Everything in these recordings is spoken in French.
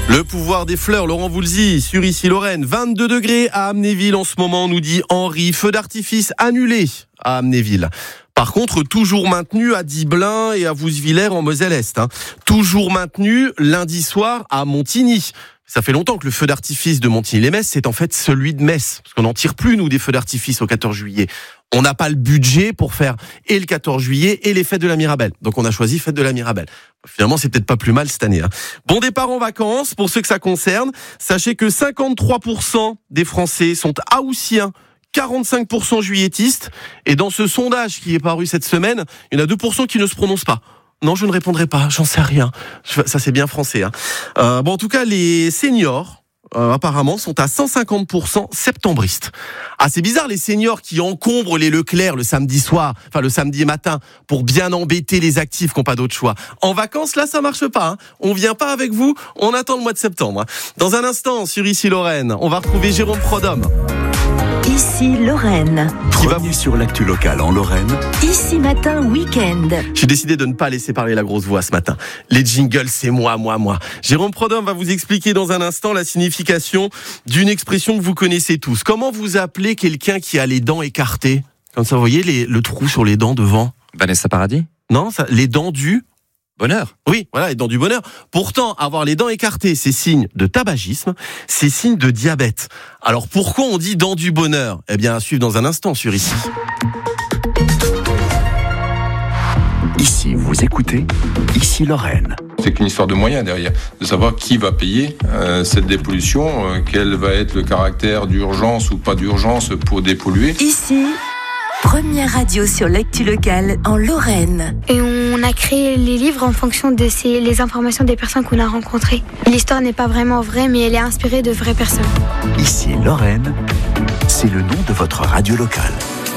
Le pouvoir des fleurs, Laurent Voulzy, sur Ici Lorraine. 22 degrés à Amnéville en ce moment, nous dit Henri. Feu d'artifice annulé à Amnéville. Par contre, toujours maintenu à Dibelin et à Vousvillers en Moselle-Est. Toujours maintenu lundi soir à Montigny. Ça fait longtemps que le feu d'artifice de Montigny-les-Metz, c'est en fait celui de Metz. Parce qu'on n'en tire plus, nous, des feux d'artifice au 14 juillet. On n'a pas le budget pour faire et le 14 juillet et les fêtes de la Mirabelle. Donc on a choisi fête de la Mirabelle. Finalement, c'est peut-être pas plus mal cette année. Bon départ en vacances, pour ceux que ça concerne. Sachez que 53% des Français sont haussiens, 45% juilletistes. Et dans ce sondage qui est paru cette semaine, il y en a 2% qui ne se prononcent pas. Non, je ne répondrai pas, j'en sais rien. Ça, c'est bien français. En tout cas, les seniors, apparemment, sont à 150% septembristes. Ah, c'est bizarre, les seniors qui encombrent les Leclerc le samedi soir, enfin le samedi matin, pour bien embêter les actifs qui n'ont pas d'autre choix. En vacances, là, ça marche pas. On vient pas avec vous, on attend le mois de septembre. Dans un instant, sur Ici Lorraine, on va retrouver Jérôme Prodhomme. Ici Lorraine. Premier sur l'actu locale en Lorraine. Ici Matin Week-end. J'ai décidé de ne pas laisser parler la grosse voix ce matin. Les jingles, c'est moi. Jérôme Prodhomme va vous expliquer dans un instant la signification d'une expression que vous connaissez tous. Comment vous appelez quelqu'un qui a les dents écartées? Comme ça, vous voyez le trou sur les dents devant. Vanessa Paradis? Non, ça, les dents du... Bonheur. Oui, voilà, les dents du bonheur. Pourtant, avoir les dents écartées, c'est signe de tabagisme, c'est signe de diabète. Alors pourquoi on dit dents du bonheur? Eh bien, à suivre dans un instant sur Ici. Ici, vous écoutez Ici Lorraine. C'est qu'une histoire de moyens derrière, de savoir qui va payer cette dépollution, quel va être le caractère d'urgence ou pas d'urgence pour dépolluer. Ici, première radio sur l'actu locale en Lorraine. Et on a créé les livres en fonction de les informations des personnes qu'on a rencontrées. L'histoire n'est pas vraiment vraie, mais elle est inspirée de vraies personnes. Ici Lorraine, c'est le nom de votre radio locale.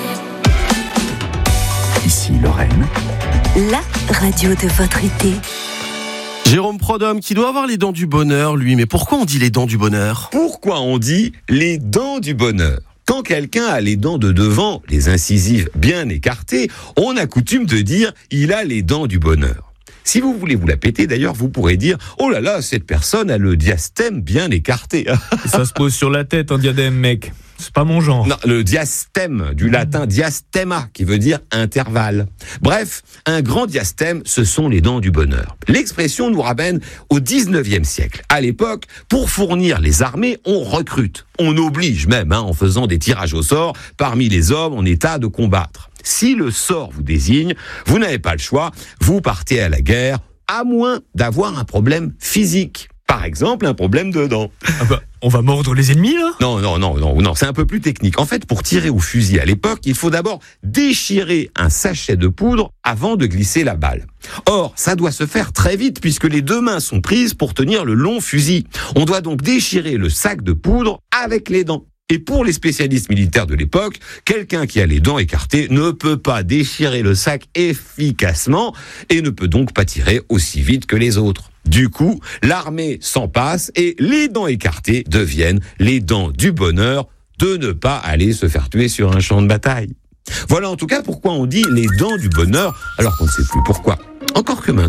Ici Lorraine, la radio de votre été. Jérôme Prodhomme, qui doit avoir les dents du bonheur, lui. Mais pourquoi on dit les dents du bonheur? Pourquoi on dit les dents du bonheur? Quand quelqu'un a les dents de devant, les incisives bien écartées, on a coutume de dire « il a les dents du bonheur ». Si vous voulez vous la péter, d'ailleurs, vous pourrez dire « oh là là, cette personne a le diastème bien écarté ». Ça se pose sur la tête, un diadème, mec. C'est pas mon genre. Non, le diastème, du latin diastema, qui veut dire intervalle. Bref, un grand diastème, ce sont les dents du bonheur. L'expression nous ramène au 19e siècle. À l'époque, pour fournir les armées, on recrute. On oblige même, en faisant des tirages au sort parmi les hommes en état de combattre. Si le sort vous désigne, vous n'avez pas le choix, vous partez à la guerre, à moins d'avoir un problème physique. Par exemple, un problème de dents. Ah bah, on va mordre les ennemis, là? Non, c'est un peu plus technique. En fait, pour tirer au fusil à l'époque, il faut d'abord déchirer un sachet de poudre avant de glisser la balle. Or, ça doit se faire très vite puisque les deux mains sont prises pour tenir le long fusil. On doit donc déchirer le sac de poudre avec les dents. Et pour les spécialistes militaires de l'époque, quelqu'un qui a les dents écartées ne peut pas déchirer le sac efficacement et ne peut donc pas tirer aussi vite que les autres. Du coup, l'armée s'en passe et les dents écartées deviennent les dents du bonheur de ne pas aller se faire tuer sur un champ de bataille. Voilà en tout cas pourquoi on dit les dents du bonheur alors qu'on ne sait plus pourquoi. Encore que maintenant.